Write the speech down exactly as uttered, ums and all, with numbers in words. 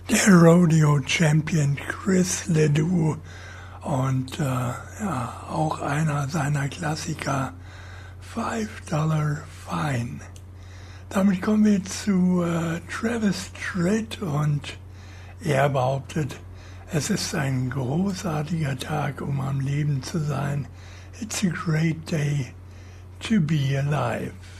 der Rodeo Champion Chris Ledoux und äh, ja, auch einer seiner Klassiker, Five Dollar Fine. Damit kommen wir zu äh, Travis Tritt und er behauptet, es ist ein großartiger Tag, um am Leben zu sein. It's a great day to be alive.